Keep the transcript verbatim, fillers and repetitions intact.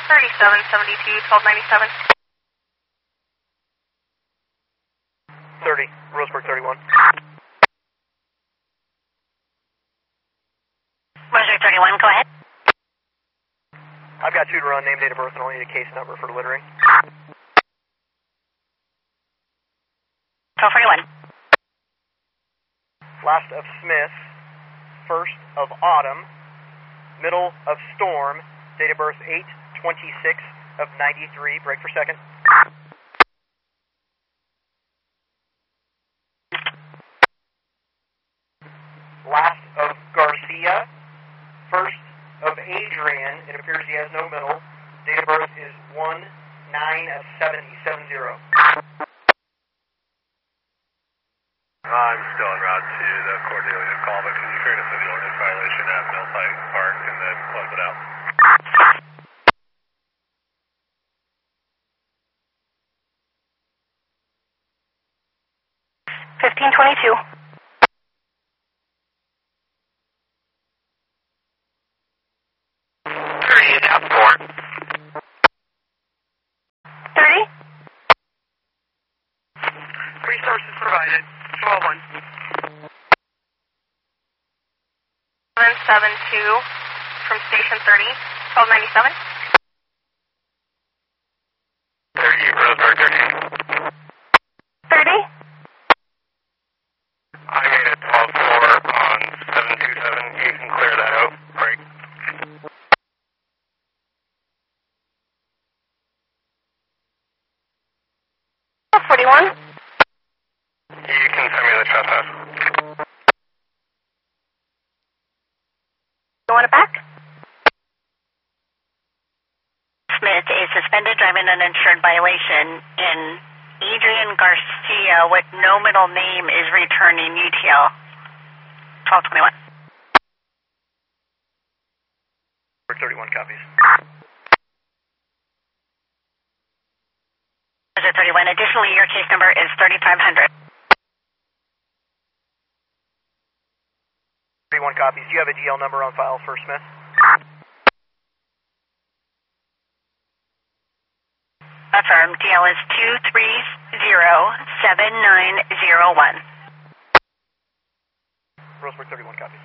thirty-seven seventy-two, twelve ninety-seven. thirty, Roseburg thirty-one. Roseburg thirty-one, go ahead. I've got two to run, name, date of birth, and only need a case number for littering. twelve forty-one. Last of Smith, first of autumn, middle of storm, date of birth eight twenty-six of ninety-three, break for second. Last of Garcia, first of Adrian, it appears he has no middle, date of birth is one nine of seventy, seven zero. I'm still en route to the Cordelia call, but can you figure this in the ordinance violation at Millside Park and then close it out? fifteen twenty-two. thirty is out four. thirty. Resources provided. twelve one. seven seven two from station thirty, twelve ninety-seven. thirty, Roseburg thirty. thirty. I made it twelve four on seven two seven. You can clear that out. Break. forty-one. You can send me the trespass. You want it back? Smith, a suspended driving uninsured violation in Adrian Garcia with no middle name is returning U T L twelve twenty-one. thirty-one copies. thirty-one. Additionally, your case number is thirty-five hundred. thirty-one copies. Do you have a D L number on file for Smith? Affirm. D L is two three zero seven nine zero one. Roseburg thirty-one copies.